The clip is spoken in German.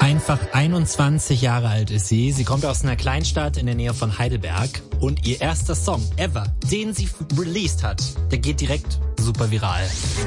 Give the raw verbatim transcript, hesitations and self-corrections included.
Einfach einundzwanzig Jahre alt ist sie. Sie kommt aus einer Kleinstadt in der Nähe von Heidelberg. Und ihr erster Song ever, den sie released hat, der geht direkt super viral.